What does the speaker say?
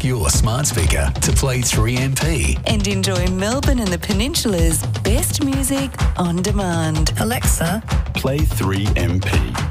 ask your smart speaker to play 3MP. And enjoy Melbourne and the Peninsula's best music on demand. Alexa, Play 3MP.